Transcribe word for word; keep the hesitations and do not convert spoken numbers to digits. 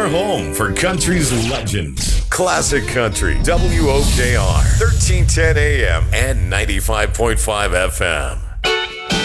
Your home for country's legends. Classic Country, W O K R, thirteen ten A M and ninety-five point five F M.